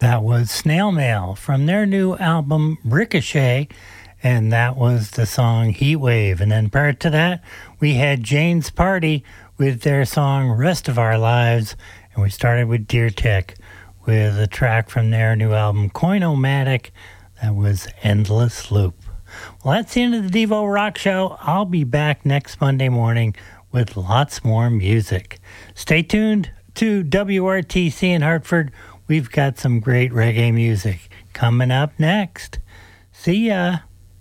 That was Snail Mail from their new album Ricochet, and that was the song Heat Wave. And then prior to that, we had Jane's Party with their song Rest of Our Lives, and we started with Deer Tech with a track from their new album Coin-O-Matic. That was Endless Loop. Well, that's the end of the Devo Rock Show. I'll be back next Monday morning with lots more music. Stay tuned to WRTC in Hartford. We've got some great reggae music coming up next. See ya.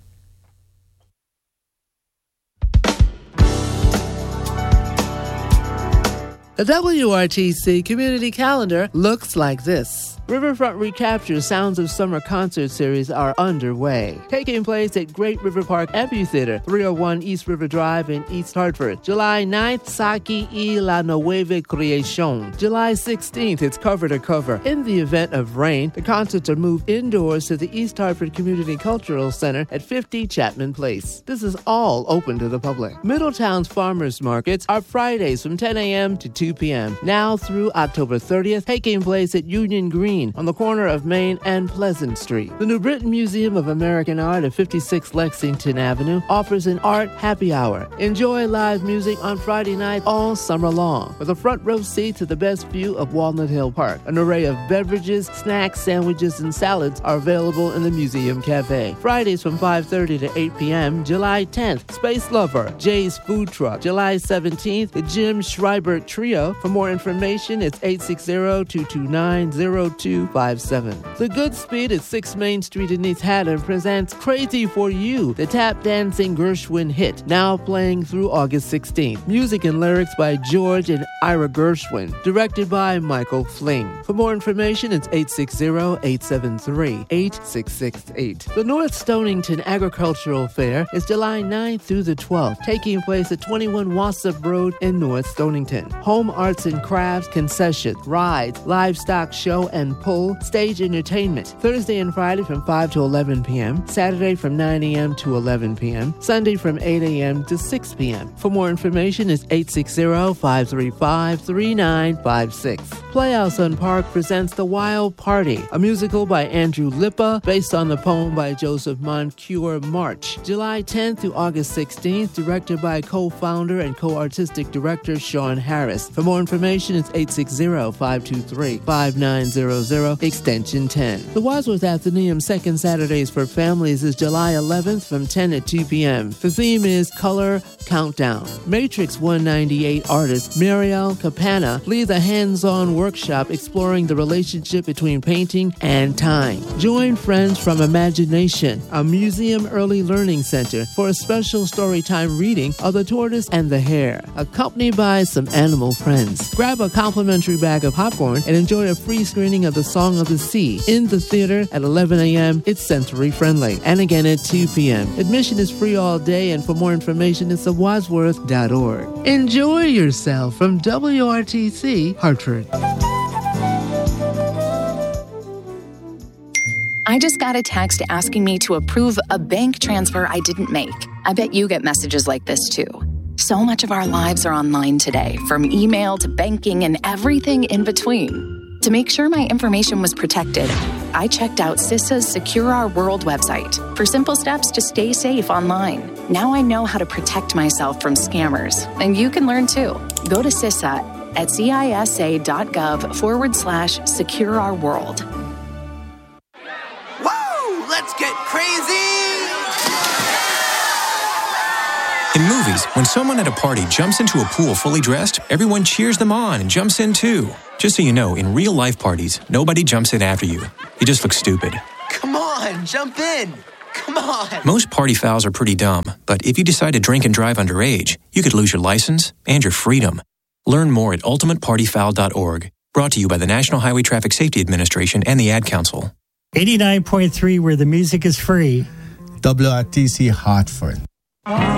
The WRTC community calendar looks like this. Riverfront Recapture Sounds of Summer concert series are underway. Taking place at Great River Park Amphitheater, 301 East River Drive in East Hartford. July 9th, Saki y la Nueva Creación. July 16th, it's cover to cover. In the event of rain, the concerts are moved indoors to the East Hartford Community Cultural Center at 50 Chapman Place. This is all open to the public. Middletown's farmers markets are Fridays from 10 a.m. to 2 p.m. Now through October 30th, taking place at Union Green on the corner of Main and Pleasant Street. The New Britain Museum of American Art at 56 Lexington Avenue offers an art happy hour. Enjoy live music on Friday night all summer long, with a front row seat to the best view of Walnut Hill Park. An array of beverages, snacks, sandwiches, and salads are available in the Museum Cafe. Fridays from 5:30 to 8 p.m. July 10th, Space Lover, Jay's Food Truck. July 17th, the Jim Schreiber Trio. For more information, it's 860-229-0257. The Good Speed at 6 Main Street in East Haddam presents Crazy for You, the tap dancing Gershwin hit, now playing through August 16th. Music and lyrics by George and Ira Gershwin, directed by Michael Fling. For more information, it's 860-873-8668. The North Stonington Agricultural Fair is July 9th through the 12th, taking place at 21 Wassop Road in North Stonington. Home arts and crafts, concession, rides, livestock show, and pull, stage entertainment. Thursday and Friday from 5 to 11 p.m. Saturday from 9 a.m. to 11 p.m. Sunday from 8 a.m. to 6 p.m. For more information, it's 860-535-3956. Playhouse on Park presents The Wild Party, a musical by Andrew Lippa based on the poem by Joseph Moncure March. July 10th to August 16th, directed by co-founder and co-artistic director Sean Harris. For more information, it's 860-523-5900, extension 10. The Wadsworth Athenaeum Second Saturdays for Families is July 11th from 10 to 2 p.m. The theme is Color Countdown. Matrix 198 artist Marielle Capana leads a hands-on workshop exploring the relationship between painting and time. Join Friends from Imagination, a museum early learning center, for a special storytime reading of The Tortoise and the Hare, accompanied by some animal friends. Grab a complimentary bag of popcorn and enjoy a free screening of The Song of the Sea in the theater at 11 a.m. It's sensory friendly. And again at 2 p.m. Admission is free all day, and for more information, it's at wadsworth.org. Enjoy yourself from WRTC Hartford. I just got a text asking me to approve a bank transfer I didn't make. I bet you get messages like this too. So much of our lives are online today, from email to banking and everything in between. To make sure my information was protected, I checked out CISA's Secure Our World website for simple steps to stay safe online. Now I know how to protect myself from scammers, and you can learn too. Go to CISA at cisa.gov/Secure Our World. Woo! Let's get crazy! In movies, when someone at a party jumps into a pool fully dressed, everyone cheers them on and jumps in too. Just so you know, in real-life parties, nobody jumps in after you. You just look stupid. Come on, jump in! Come on! Most party fouls are pretty dumb, but if you decide to drink and drive underage, you could lose your license and your freedom. Learn more at ultimatepartyfoul.org. Brought to you by the National Highway Traffic Safety Administration and the Ad Council. 89.3, where the music is free. WRTC Hartford.